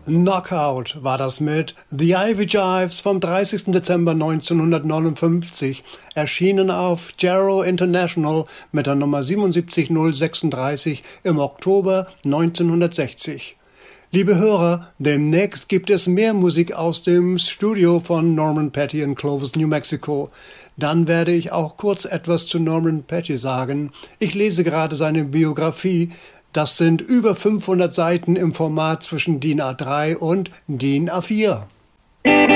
Knockout war das mit The Ivy Jives vom 30. Dezember 1959, erschienen auf Jarrow International mit der Nummer 77036 im Oktober 1960. Liebe Hörer, demnächst gibt es mehr Musik aus dem Studio von Norman Petty in Clovis, New Mexico. Dann werde ich auch kurz etwas zu Norman Petty sagen. Ich lese gerade seine Biografie. Das sind über 500 Seiten im Format zwischen DIN A3 und DIN A4.